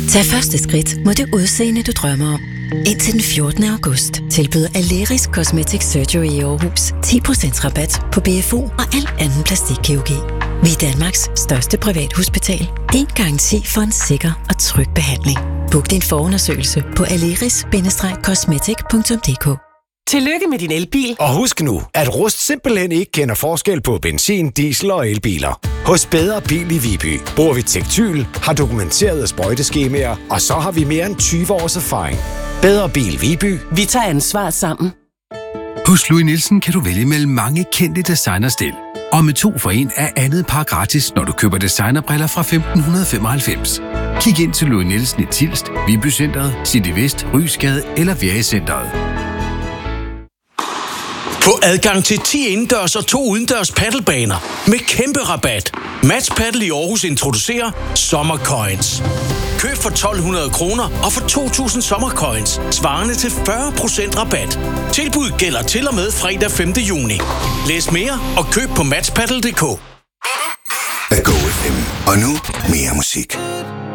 Tag første skridt mod det udseende, du drømmer om. Indtil den 14. august tilbyder Aleris Cosmetic Surgery i Aarhus 10% rabat på BFO og al anden plastikkirurgi. Vi er Danmarks største privathospital. En garanti for en sikker og tryg behandling. Book din forundersøgelse på aleris-cosmetic.dk. Tillykke med din elbil. Og husk nu, at Rust simpelthen ikke kender forskel på benzin, diesel og elbiler. Hos Bedre Bil i Viby bruger vi Tektyl, har dokumenterede sprøjteskemaer, og så har vi mere end 20 års erfaring. Bedre Bil Viby. Vi tager ansvar sammen. Hos Louis Nielsen kan du vælge mellem mange kendte designerstil. Og med 2 for 1 er andet par gratis, når du køber designerbriller fra 1595. Kig ind til Louis Nielsen i Tilst, Viby Centret, City Vest, Rysgade eller Vieri-centret. Få adgang til 10 indendørs og 2 udendørs paddelbaner med kæmpe rabat. Match Paddle i Aarhus introducerer Summer Coins. Køb for 1.200 kroner og få 2.000 Summer Coins, svarende til 40% rabat. Tilbuddet gælder til og med fredag 5. juni. Læs mere og køb på matchpaddle.dk. Go FM. Og nu mere musik.